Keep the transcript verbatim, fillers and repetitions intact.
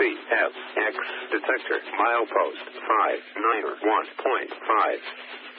C F X detector milepost five nine one point five.